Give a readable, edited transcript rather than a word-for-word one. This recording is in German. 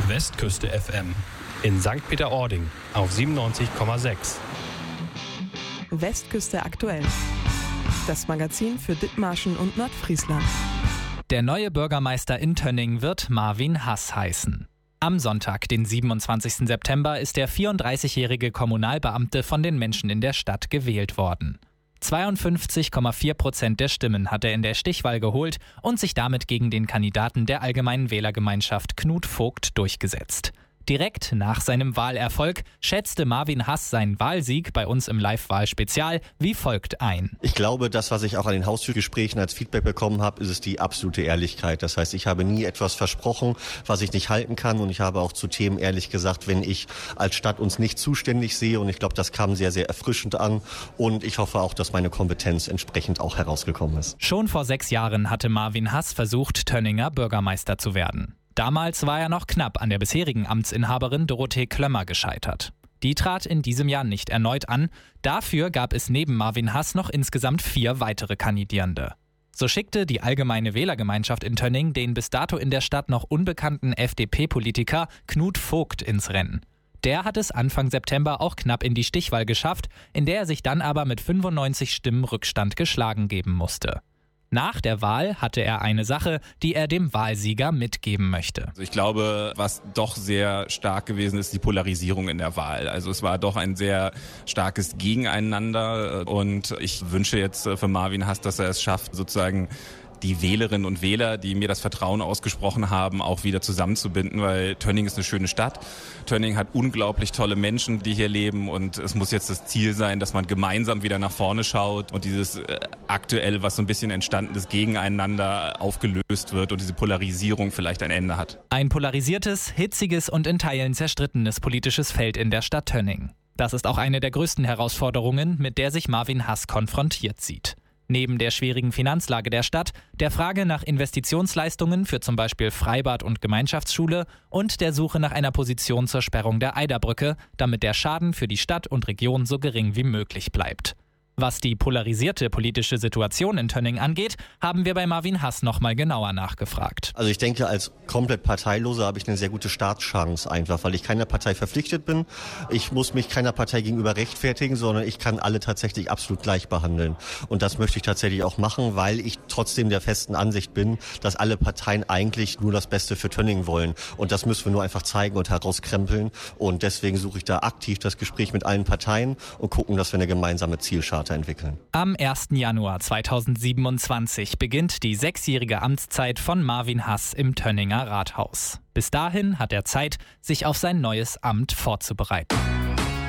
Westküste FM in St. Peter-Ording auf 97,6. Westküste aktuell. Das Magazin für Dithmarschen und Nordfriesland. Der neue Bürgermeister in Tönning wird Marvin Hass heißen. Am Sonntag, den 27. September, ist der 34-jährige Kommunalbeamte von den Menschen in der Stadt gewählt worden. 52,4% der Stimmen hat er in der Stichwahl geholt und sich damit gegen den Kandidaten der Allgemeinen Wählergemeinschaft Knut Vogt durchgesetzt. Direkt nach seinem Wahlerfolg schätzte Marvin Hass seinen Wahlsieg bei uns im Live-Wahl-Spezial wie folgt ein. Ich glaube, das, was ich auch an den Haustürgesprächen als Feedback bekommen habe, ist es die absolute Ehrlichkeit. Das heißt, ich habe nie etwas versprochen, was ich nicht halten kann, und ich habe auch zu Themen ehrlich gesagt, wenn ich als Stadt uns nicht zuständig sehe, und ich glaube, das kam sehr, sehr erfrischend an, und ich hoffe auch, dass meine Kompetenz entsprechend auch herausgekommen ist. Schon vor 6 Jahren hatte Marvin Hass versucht, Tönninger Bürgermeister zu werden. Damals war er noch knapp an der bisherigen Amtsinhaberin Dorothee Klömmer gescheitert. Die trat in diesem Jahr nicht erneut an. Dafür gab es neben Marvin Hass noch insgesamt 4 weitere Kandidierende. So schickte die Allgemeine Wählergemeinschaft in Tönning den bis dato in der Stadt noch unbekannten FDP-Politiker Knut Vogt ins Rennen. Der hat es Anfang September auch knapp in die Stichwahl geschafft, in der er sich dann aber mit 95 Stimmen Rückstand geschlagen geben musste. Nach der Wahl hatte er eine Sache, die er dem Wahlsieger mitgeben möchte. Also ich glaube, was doch sehr stark gewesen ist, die Polarisierung in der Wahl. Also es war doch ein sehr starkes Gegeneinander, und ich wünsche jetzt für Marvin Hass, dass er es schafft, sozusagen die Wählerinnen und Wähler, die mir das Vertrauen ausgesprochen haben, auch wieder zusammenzubinden, weil Tönning ist eine schöne Stadt. Tönning hat unglaublich tolle Menschen, die hier leben, und es muss jetzt das Ziel sein, dass man gemeinsam wieder nach vorne schaut und dieses aktuell, was so ein bisschen entstanden ist, gegeneinander aufgelöst wird und diese Polarisierung vielleicht ein Ende hat. Ein polarisiertes, hitziges und in Teilen zerstrittenes politisches Feld in der Stadt Tönning. Das ist auch eine der größten Herausforderungen, mit der sich Marvin Hass konfrontiert sieht. Neben der schwierigen Finanzlage der Stadt, der Frage nach Investitionsleistungen für zum Beispiel Freibad und Gemeinschaftsschule und der Suche nach einer Position zur Sperrung der Eiderbrücke, damit der Schaden für die Stadt und Region so gering wie möglich bleibt. Was die polarisierte politische Situation in Tönning angeht, haben wir bei Marvin Hass nochmal genauer nachgefragt. Also ich denke, als komplett Parteiloser habe ich eine sehr gute Startchance einfach, weil ich keiner Partei verpflichtet bin. Ich muss mich keiner Partei gegenüber rechtfertigen, sondern ich kann alle tatsächlich absolut gleich behandeln. Und das möchte ich tatsächlich auch machen, weil ich trotzdem der festen Ansicht bin, dass alle Parteien eigentlich nur das Beste für Tönning wollen. Und das müssen wir nur einfach zeigen und herauskrempeln. Und deswegen suche ich da aktiv das Gespräch mit allen Parteien und gucken, dass wir eine gemeinsame Zielscharte entwickeln. Am 1. Januar 2027 beginnt die 6-jährige Amtszeit von Marvin Hass im Tönninger Rathaus. Bis dahin hat er Zeit, sich auf sein neues Amt vorzubereiten.